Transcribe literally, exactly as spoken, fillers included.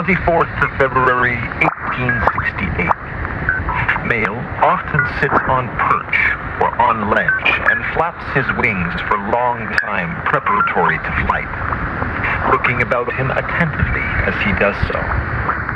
twenty-fourth of February, eighteen sixty-eight. Male often sits on perch or on ledge and flaps his wings for long time preparatory to flight, looking about him attentively as he does so.